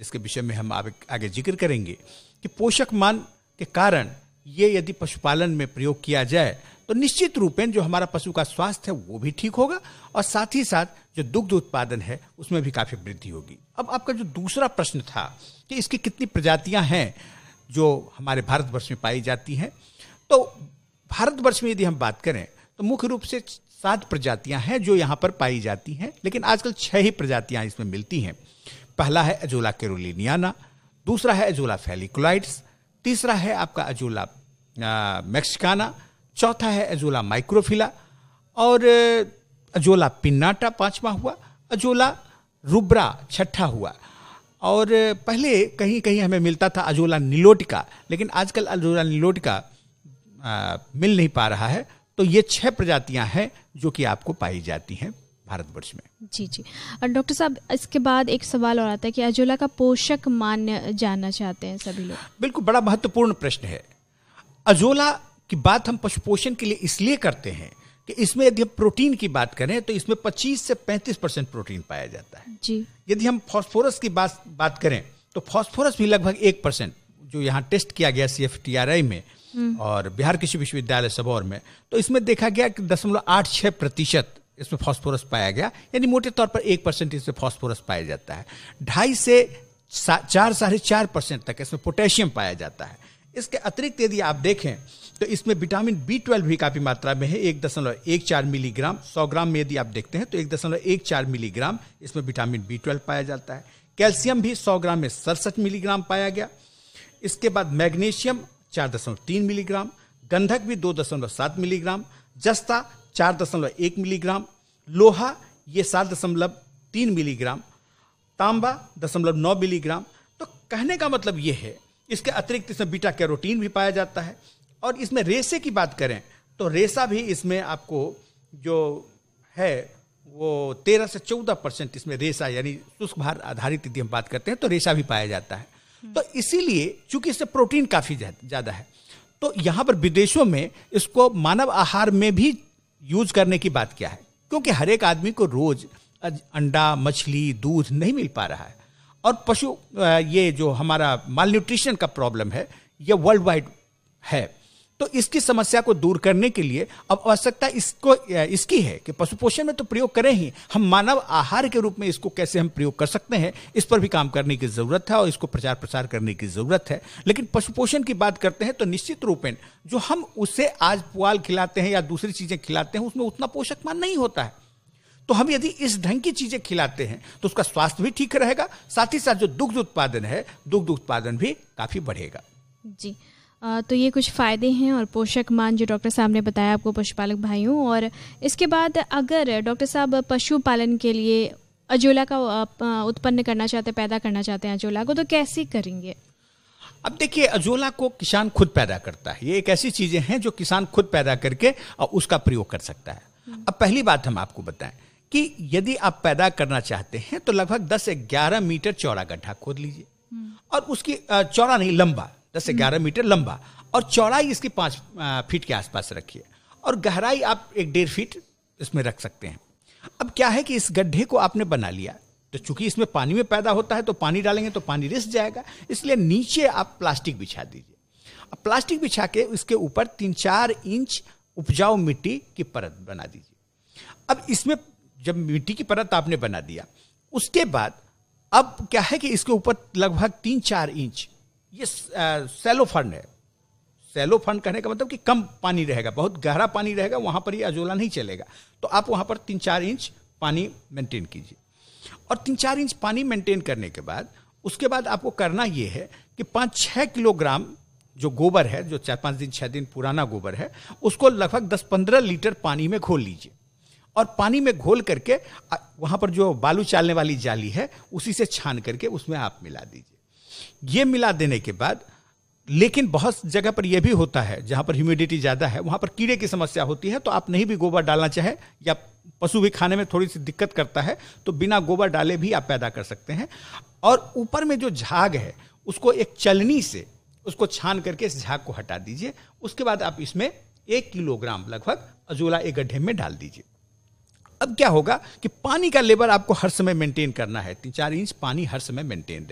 इसके विषय में हम आगे जिक्र करेंगे कि पोषक मान के कारण ये यदि पशुपालन में प्रयोग किया जाए तो निश्चित रूपेण जो हमारा पशु का स्वास्थ्य है वो भी ठीक होगा और साथ ही साथ जो दुग्ध उत्पादन है उसमें भी काफी वृद्धि होगी। अब आपका जो दूसरा प्रश्न था कि इसकी कितनी प्रजातियां हैं जो हमारे भारतवर्ष में पाई जाती हैं, तो भारतवर्ष में यदि हम बात करें तो मुख्य रूप से 7 प्रजातियां हैं जो यहाँ पर पाई जाती हैं, लेकिन आजकल 6 ही प्रजातियां इसमें मिलती हैं। पहला है अजोला कैरोलिनियाना, दूसरा है अजोला फैलिकुलाइड्स, तीसरा है आपका अजोला मैक्सिकाना, चौथा है अजोला माइक्रोफिला और अजोला पिन्नाटा पांचवा हुआ, अजोला रुब्रा छठा हुआ। और पहले कहीं कहीं हमें मिलता था अजोला निलोटिका, लेकिन आजकल अजोला निलोटिका मिल नहीं पा रहा है। तो ये 6 प्रजातियां हैं जो कि आपको पाई जाती हैं भारतवर्ष में। जी जी। और डॉक्टर साहब इसके बाद एक सवाल और आता है कि अजोला का पोषक मान जानना चाहते हैं सभी लोग। बिल्कुल, बड़ा महत्वपूर्ण प्रश्न है। अजोला की बात हम पशु पोषण के लिए इसलिए करते हैं कि इसमें यदि हम प्रोटीन की बात करें तो इसमें 25 से 35% प्रोटीन पाया जाता है जी। यदि हम फास्फोरस की बात करें तो फास्फोरस भी लगभग 1% जो यहाँ टेस्ट किया गया CFTRI में और बिहार कृषि विश्वविद्यालय सबौर में, तो इसमें देखा गया कि 0.86% इसमें फास्फोरस पाया गया, यानी मोटे तौर पर 1% इसमें फास्फोरस पाया जाता है। 2.5 से 4-4.5% तक इसमें पोटेशियम पाया जाता है। इसके अतिरिक्त यदि आप देखें तो इसमें विटामिन B12 भी काफी मात्रा में है, 1.14 मिलीग्राम। 100 ग्राम में यदि आप देखते हैं तो 1.14 मिलीग्राम इसमें विटामिन B12 पाया जाता है। कैल्शियम भी 100 ग्राम में 67 मिलीग्राम पाया गया। इसके बाद मैग्नीशियम 4.3 मिलीग्राम, गंधक भी 2.7 मिलीग्राम, जस्ता 4.1 मिलीग्राम, लोहा ये 7.3 मिलीग्राम, तांबा 0.9 मिलीग्राम। तो कहने का मतलब ये है, इसके अतिरिक्त इसमें बीटा कैरोटीन भी पाया जाता है। और इसमें रेसे की बात करें तो रेसा भी इसमें आपको जो है वो 13 से 14% इसमें रेसा यानी शुष्क भार आधारित यदि हम बात करते हैं तो रेसा भी पाया जाता है। तो इसीलिए चूंकि इससे प्रोटीन काफी ज्यादा है तो यहाँ पर विदेशों में इसको मानव आहार में भी यूज करने की बात किया है, क्योंकि हर एक आदमी को रोज अंडा, मछली, दूध नहीं मिल पा रहा है। और पशु ये जो हमारा माल न्यूट्रिशन का प्रॉब्लम है ये वर्ल्ड वाइड है। तो इसकी समस्या को दूर करने के लिए अब आवश्यकता इसकी है कि पशु पोषण में तो प्रयोग करें ही, हम मानव आहार के रूप में इसको कैसे हम प्रयोग कर सकते हैं, इस पर भी काम करने की जरूरत है और इसको प्रचार प्रसार करने की जरूरत है। लेकिन पशु पोषण की बात करते हैं तो निश्चित रूपेण जो हम उसे आज पुआल खिलाते हैं या दूसरी चीजें खिलाते हैं उसमें उतना पोषक मान नहीं होता है। तो हम यदि इस ढंग की चीजें खिलाते हैं तो उसका स्वास्थ्य भी ठीक रहेगा, साथ ही साथ जो दुग्ध उत्पादन है, दुग्ध उत्पादन भी काफी बढ़ेगा। जी, तो ये कुछ फ़ायदे हैं और पोषक मान जो डॉक्टर साहब ने बताया आपको पशुपालक भाइयों। और इसके बाद अगर डॉक्टर साहब पशुपालन के लिए अजोला का उत्पन्न करना चाहते हैं, पैदा करना चाहते हैं अजोला को, तो कैसे करेंगे? अब देखिए, अजोला को किसान खुद पैदा करता है। ये एक ऐसी चीजें हैं जो किसान खुद पैदा करके उसका प्रयोग कर सकता है। अब पहली बात हम आपको बताएं कि यदि आप पैदा करना चाहते हैं तो लगभग 10 से 11 मीटर चौड़ा गड्ढा खोद लीजिए और उसकी चौड़ा नहीं, लंबा 10 से 11 मीटर लंबा, और चौड़ाई इसकी 5 फीट के आसपास रखिए और गहराई आप 1-1.5 फीट इसमें रख सकते हैं। अब क्या है कि इस गड्ढे को आपने बना लिया तो चूंकि इसमें पानी में पैदा होता है तो पानी डालेंगे तो पानी रिस जाएगा, इसलिए नीचे आप प्लास्टिक बिछा दीजिए। अब प्लास्टिक बिछा के उसके ऊपर 3-4 इंच उपजाऊ मिट्टी की परत बना दीजिए। अब इसमें जब मिट्टी की परत आपने बना दिया उसके बाद अब क्या है कि इसके ऊपर लगभग 3-4 इंच ये सैलो फंड है। सैलो फंड कहने का मतलब कि कम पानी रहेगा, बहुत गहरा पानी रहेगा वहां पर ये अजोला नहीं चलेगा। तो आप वहां पर 3-4 इंच पानी मेंटेन कीजिए और 3-4 इंच पानी मेंटेन करने के बाद उसके बाद आपको करना यह है कि 5-6 किलोग्राम जो गोबर है, जो 4-5 दिन 6 दिन पुराना गोबर है, उसको लगभग 10-15 लीटर पानी में घोल लीजिए और पानी में घोल करके वहां पर जो बालू चालने वाली जाली है उसी से छान करके उसमें आप मिला दीजिए। ये मिला देने के बाद, लेकिन बहुत जगह पर यह भी होता है जहां पर ह्यूमिडिटी ज्यादा है, वहां पर कीड़े की समस्या होती है, तो आप नहीं भी गोबर डालना चाहे या पशु भी खाने में थोड़ी सी दिक्कत करता है तो बिना गोबर डाले भी आप पैदा कर सकते हैं। और ऊपर में जो झाग है उसको एक चलनी से उसको छान करके इस झाग को हटा दीजिए। उसके बाद आप इसमें 1 किलोग्राम लगभग अजोला एक गड्ढे में डाल दीजिए। अब क्या होगा कि पानी का लेवल आपको हर समय मेंटेन करना है, 3-4 इंच पानी हर समय मेंटेन